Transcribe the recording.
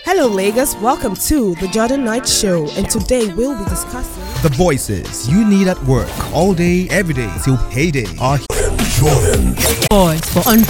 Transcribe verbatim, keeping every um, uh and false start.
Hello Lagos, welcome to the Jordan Knight Show, and today we'll be discussing the voices you need at work all day, every day till payday are Jordan. Voice for